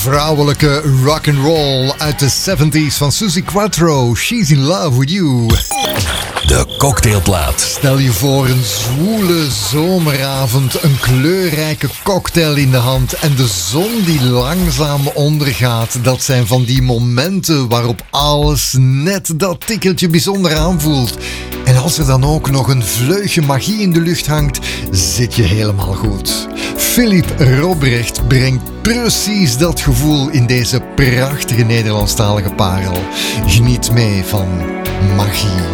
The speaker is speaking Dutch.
Vrouwelijke rock'n'roll uit de 70s van Suzi Quatro. She's in love with you. De cocktailplaat. Stel je voor een zwoele zomeravond, een kleurrijke cocktail in de hand en de zon die langzaam ondergaat. Dat zijn van die momenten waarop alles net dat tikkeltje bijzonder aanvoelt. En als er dan ook nog een vleugje magie in de lucht hangt, zit je helemaal goed. Philip Robrecht brengt precies dat gevoel in deze prachtige Nederlandstalige parel. Geniet mee van magie.